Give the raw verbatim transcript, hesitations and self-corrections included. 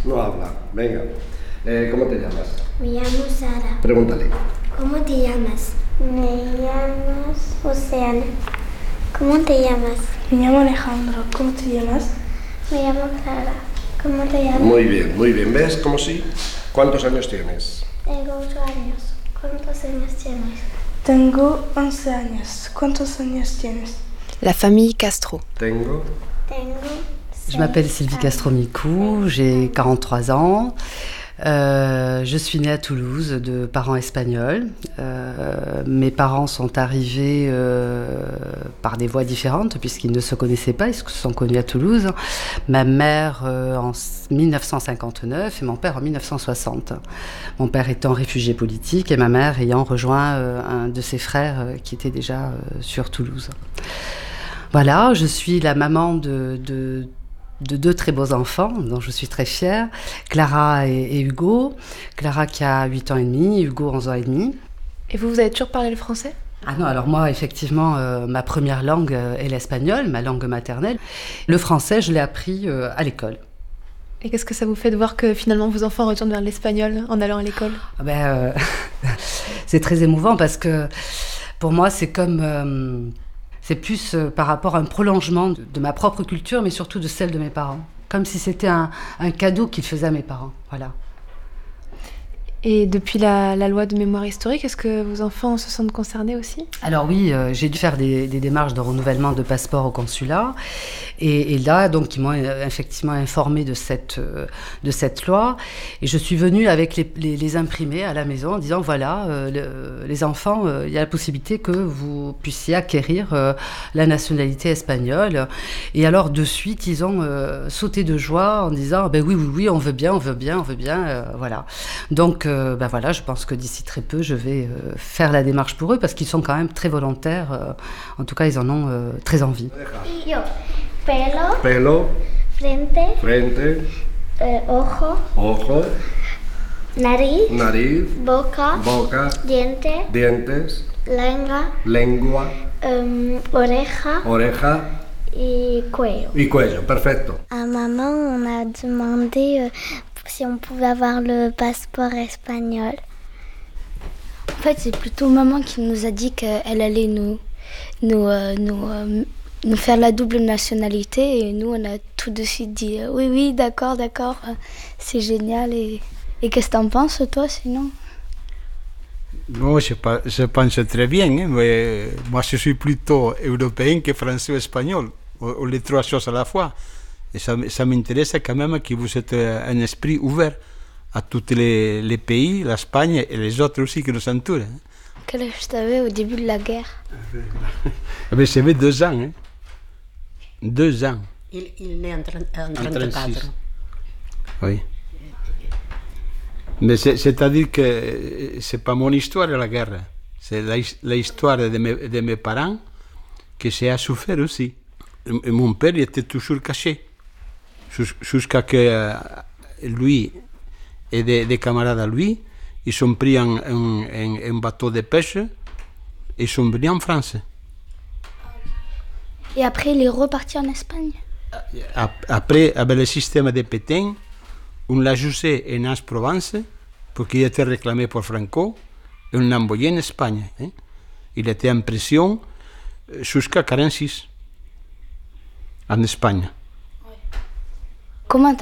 No habla. Venga. Eh, ¿Cómo te llamas? Me llamo Sara. Pregúntale. ¿Cómo te llamas? Me llamas Oceana. ¿Cómo te llamas? Me llamo Alejandro. ¿Cómo te llamas? Me llamo Clara. ¿Cómo te llamas? Muy bien, muy bien. ¿Ves cómo sí? ¿Cuántos años tienes? Tengo ocho años. ¿Cuántos años tienes? Tengo once años. ¿Cuántos años tienes? La famille Castro. Tengo. Tengo. Je m'appelle Sylvie Castro-Micou, j'ai quarante-trois ans. Euh, je suis née à Toulouse de parents espagnols. Euh, mes parents sont arrivés euh, par des voies différentes puisqu'ils ne se connaissaient pas, ils se sont connus à Toulouse. Ma mère euh, en dix-neuf cent cinquante-neuf et mon père en dix-neuf cent soixante. Mon père étant réfugié politique et ma mère ayant rejoint euh, un de ses frères euh, qui était déjà euh, sur Toulouse. Voilà, je suis la maman de... de de deux très beaux enfants, dont je suis très fière, Clara et, et Hugo. Clara qui a huit ans et demi, Hugo onze ans et demi. Et vous, vous avez toujours parlé le français ? Ah non, alors moi, effectivement, euh, ma première langue euh, est l'espagnol, ma langue maternelle. Le français, je l'ai appris euh, à l'école. Et qu'est-ce que ça vous fait de voir que finalement vos enfants retournent vers l'espagnol en allant à l'école ? Ah ben, euh, c'est très émouvant parce que pour moi, c'est comme... Euh, C'est plus euh, par rapport à un prolongement de, de ma propre culture, mais surtout de celle de mes parents. Comme si c'était un, un cadeau qu'ils faisaient à mes parents. Voilà. Et depuis la, la loi de mémoire historique, est-ce que vos enfants se sentent concernés aussi ? Alors oui, euh, j'ai dû faire des, des démarches de renouvellement de passeport au consulat. Et, et là, donc, ils m'ont euh, effectivement informé de cette, euh, de cette loi. Et je suis venue avec les, les, les imprimés à la maison en disant, voilà, euh, le, les enfants, il euh, y a la possibilité que vous puissiez acquérir euh, la nationalité espagnole. Et alors, de suite, ils ont euh, sauté de joie en disant, ben oui, oui, oui, on veut bien, on veut bien, on veut bien, euh, voilà. Donc, euh, ben voilà, je pense que d'ici très peu, je vais euh, faire la démarche pour eux parce qu'ils sont quand même très volontaires. Euh, en tout cas, ils en ont euh, très envie. Yo. Pelo. Pelo. Frente. Frente. Eh, ojo. Ojo. Nariz. Nariz. Boca. Boca. Diente. Dientes. Lengua. Lengua. Um, oreja. Oreja. Et cuello. Y cuello. Perfecto. À maman, on a demandé euh, si on pouvait avoir le passeport espagnol. En fait, c'est plutôt maman qui nous a dit qu'elle allait nous, nous, euh, nous, euh, nous faire la double nationalité. Et nous, on a tout de suite dit euh, oui, oui, d'accord, d'accord, euh, c'est génial. Et, et qu'est-ce que t'en penses, toi, sinon ? Non, je, je pense très bien. Hein, mais moi, je suis plutôt européen que français ou espagnol, ou, ou les trois choses à la fois. Et ça, ça m'intéresse quand même que vous êtes un esprit ouvert à tous les, les pays, l'Espagne et les autres aussi qui nous entourent. Hein. Quel âge t'avais au début de la guerre ? Mais j'avais deux ans. Hein. Deux ans. Il, il est en, en trente-quatre. Oui. Mais c'est, c'est-à-dire que c'est pas mon histoire la guerre. C'est la, l'histoire de mes, de mes parents que j'ai souffert aussi. Et mon père était toujours caché. Jusqu'à que euh, lui et des, des camarades à lui, ils sont pris en, en, en, en bateau de pêche et ils sont venus en France. Et après, il est reparti en Espagne ? Après, avec le système de Pétain, on l'a jugé en As-Provence pour qu'il était réclamé pour Franco et on l'a envoyé en Espagne. Hein. Il était en prison jusqu'à quarante-six en Espagne. Comment